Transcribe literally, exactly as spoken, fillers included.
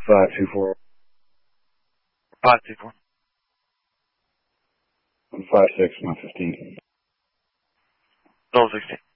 Five two four. Five two four. Five six one fifteen. Double sixteen.